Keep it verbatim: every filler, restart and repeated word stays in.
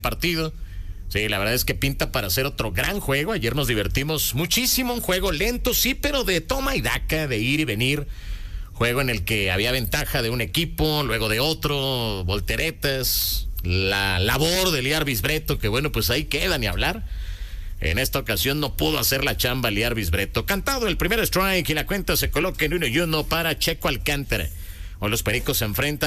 partido. Sí, la verdad es que pinta para hacer otro gran juego. Ayer nos divertimos muchísimo, un juego lento, sí, pero de toma y daca, de ir y venir. Juego en el que había ventaja de un equipo, luego de otro, volteretas, la labor de Liar Bisbretto, que bueno, pues ahí queda ni hablar. En esta ocasión no pudo hacer la chamba Liar Bisbretto. Cantado el primer strike y la cuenta se coloca en uno y uno para Checo Alcántara. Hoy los Pericos se enfrentan